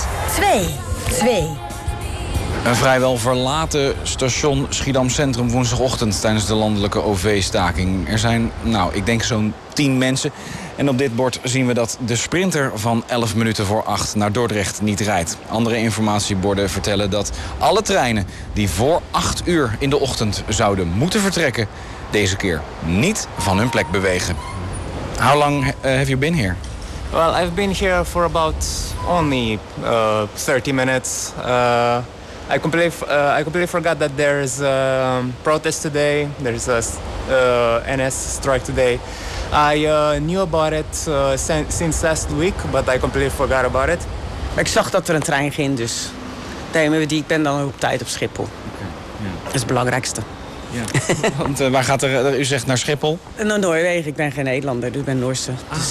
2. Een vrijwel verlaten station Schiedam Centrum woensdagochtend tijdens de landelijke OV-staking. Er zijn, ik denk zo'n 10 mensen. En op dit bord zien we dat de sprinter van 11 minuten voor 8 naar Dordrecht niet rijdt. Andere informatieborden vertellen dat alle treinen die voor 8 uur in de ochtend zouden moeten vertrekken, deze keer niet van hun plek bewegen. How long have you been here? Well, I've been here for about only 30 minutes. I completely forgot that there's a protest today. There's a NS strike today. I knew about it since last week, but I completely forgot about it. Ik zag dat er een trein ging, dus ik ben dan op tijd op Schiphol. Okay, yeah. Dat is het belangrijkste. Ja. Want waar gaat er? U zegt naar Schiphol? Naar Noorwegen. Ik ben geen Nederlander, dus ik ben Noorse.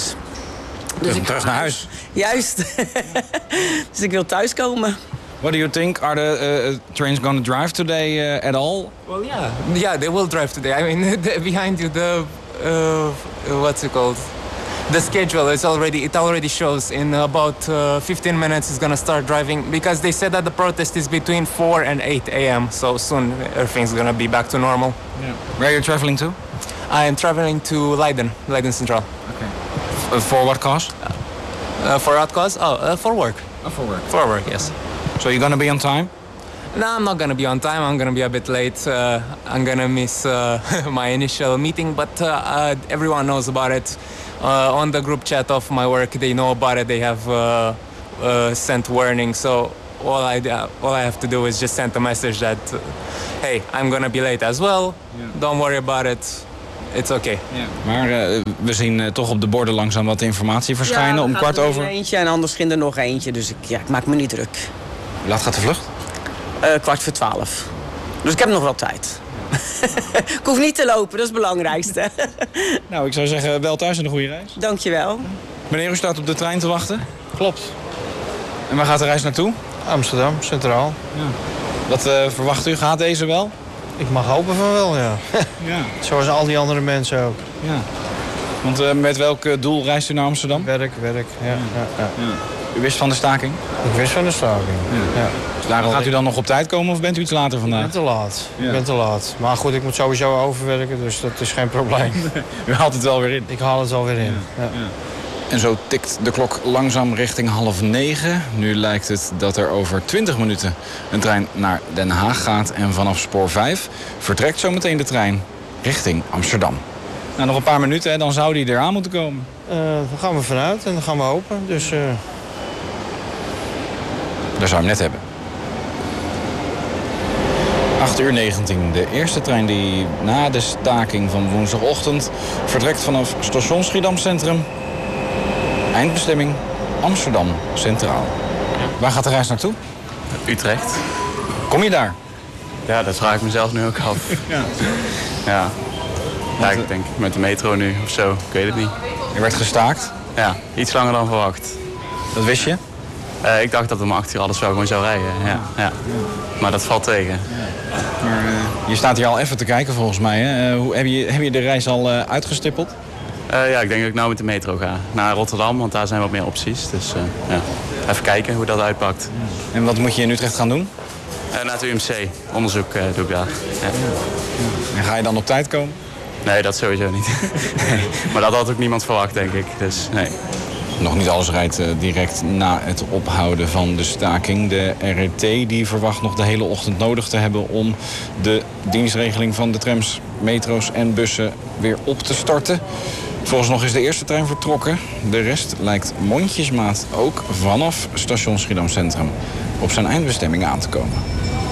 Dus ik terug naar huis. Juist. Dus ik wil thuiskomen. What do you think? Are the trains going to drive today at all? Well, yeah, they will drive today. I mean, behind you, what's it called? The schedule it already shows in about 15 minutes it's gonna start driving, because they said that the protest is between 4 and 8 a.m. So soon everything's gonna be back to normal. Yeah. Where are you traveling to? I am traveling to Leiden Central. Okay. For what cause? For what cause? For work. Oh, for work. For work, yes. So you're gonna be on time? No, I'm not gonna be on time. I'm gonna be a bit late. I'm gonna miss my initial meeting, but everyone knows about it. On the group chat of my work, they know about it. They have sent warning. So all I have to do is just send a message that, hey, I'm gonna be late as well. Yeah. Don't worry about it. It's okay. Yeah. Maar we zien toch op de borden langzaam wat informatie verschijnen. Om 15:15. Eentje en anders ging er nog eentje. Dus ik maak me niet druk. Hoe laat gaat de vlucht? 11:15. Dus ik heb nog wel tijd. Ik hoef niet te lopen, dat is het belangrijkste. Nou, ik zou zeggen, wel thuis en een goede reis. Dankjewel. Meneer, u staat op de trein te wachten? Klopt. En waar gaat de reis naartoe? Amsterdam, Centraal. Ja. Wat verwacht u? Gaat deze wel? Ik mag hopen van wel, ja. Ja. Zoals al die andere mensen ook. Ja. Want met welk doel reist u naar Amsterdam? Werk, ja. U wist van de staking? Ik wist van de staking, ja. Dus daarom gaat u dan nog op tijd komen of bent u iets later vandaag? Ik ben te laat. Maar goed, ik moet sowieso overwerken, dus dat is geen probleem. U haalt het wel weer in? Ik haal het wel weer in, ja. En zo tikt de klok langzaam richting 8:30. Nu lijkt het dat er over 20 minuten een trein naar Den Haag gaat. En vanaf spoor 5 vertrekt zometeen de trein richting Amsterdam. Nou, nog een paar minuten, hè, dan zou die eraan moeten komen. Daar gaan we vanuit en dan gaan we hopen. Dus, Daar zou je hem net hebben. 8:19. De eerste trein die na de staking van woensdagochtend vertrekt vanaf station Schiedam Centrum. Eindbestemming Amsterdam Centraal. Waar gaat de reis naartoe? Utrecht. Kom je daar? Ja, dat vraag ik mezelf nu ook af. Ja. Ja, ik denk met de metro nu of zo. Ik weet het niet. Er werd gestaakt? Ja, iets langer dan verwacht. Dat wist je? Ik dacht dat we om 8 uur alles wel gewoon zou rijden. Ja. Maar dat valt tegen. Maar je staat hier al even te kijken volgens mij. Hè? Heb je de reis al uitgestippeld? Ja, ik denk dat ik nou met de metro ga. Naar Rotterdam, want daar zijn wat meer opties. Dus even kijken hoe dat uitpakt. En wat moet je in Utrecht gaan doen? Naar het UMC. Onderzoek doe ik daar. Ja. En ga je dan op tijd komen? Nee, dat sowieso niet. Nee. Maar dat had ook niemand verwacht, denk ik. Dus nee. Nog niet alles rijdt direct na het ophouden van de staking. De RET die verwacht nog de hele ochtend nodig te hebben om de dienstregeling van de trams, metro's en bussen weer op te starten. Volgens nog is de eerste trein vertrokken. De rest lijkt mondjesmaat ook vanaf station Schiedam Centrum op zijn eindbestemming aan te komen.